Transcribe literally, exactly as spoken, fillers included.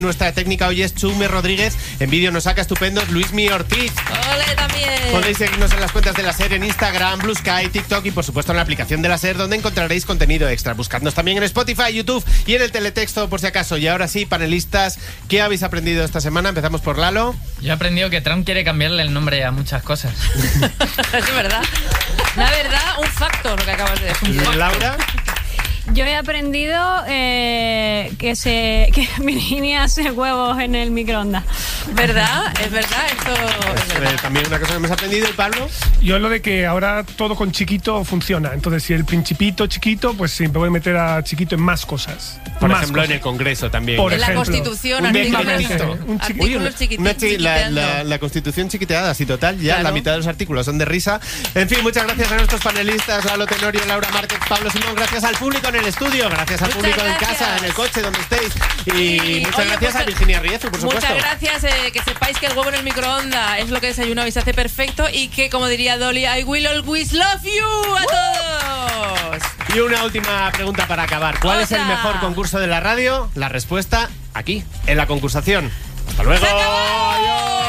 Nuestra técnica hoy es Chume Rodríguez. En vídeo nos saca estupendos Luismi Ortiz. ¡Ole, también! Podéis seguirnos en las cuentas de la SER en Instagram, Blue Sky, TikTok y por supuesto en la aplicación de la SER, donde encontraréis contenido extra. Buscadnos también en Spotify, YouTube y en el teletexto por si acaso. Y ahora sí, panelistas, ¿qué habéis aprendido esta semana? Empezamos por Lalo. Yo he aprendido que Trump quiere cambiarle el nombre a muchas cosas. Es verdad. La verdad, un facto lo que acabas de decir. Laura. Yo he aprendido eh, que se que Virginia hace huevos en el microondas. ¿Verdad? Es verdad, esto es verdad. Eh, también una cosa que hemos aprendido, ¿y Pablo? Yo lo de que ahora todo con chiquito funciona. Entonces, si el principito chiquito, pues siempre voy a meter a chiquito en más cosas. Por más ejemplo, cosas. en el Congreso también. Por En la ejemplo, Constitución, un artículos, decreto. Un chiqui- Uy, una- artículos chiquititos. una chi- la, la, la Constitución chiquiteada, así total, ya Claro. la mitad de los artículos son de risa. En fin, muchas gracias a nuestros panelistas, Lalo Tenorio, Laura Márquez, Pablo Simón, gracias al público en el estudio, gracias al Muchas público en gracias. casa, en el coche, donde estéis. Y Y, muchas oye, gracias pues, a Virginia Riezu, por supuesto. Muchas gracias, eh, que sepáis que el huevo en el microondas es lo que desayuno y se hace perfecto y que, como diría Dolly, I will always love you a todos. Y una última pregunta para acabar. ¿Cuál es el Otra. mejor concurso de la radio? La respuesta aquí, en la concursación. ¡Hasta luego! ¡Se acabó! ¡Adiós!